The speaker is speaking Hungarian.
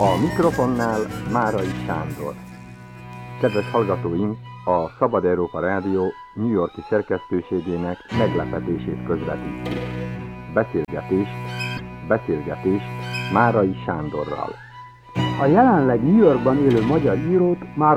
A mikrofonnál Márai Sándor. Kedves hallgatóink, a Szabad Európa Rádió New York-i szerkesztőségének meglepetését közvetítjük. Beszélgetést Márai Sándorral. A jelenleg New Yorkban élő magyar írót már